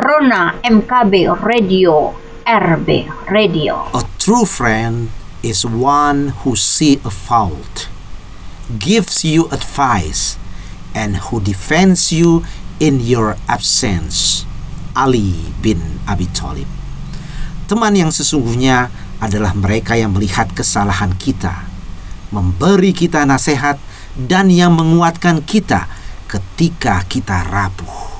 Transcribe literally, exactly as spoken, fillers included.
Rona M K B Radio, R B Radio. A true friend is one who sees a fault, gives you advice, and who defends you in your absence. Ali bin Abi Thalib. Teman yang sesungguhnya adalah mereka yang melihat kesalahan kita, memberi kita nasihat, dan yang menguatkan kita ketika kita rapuh.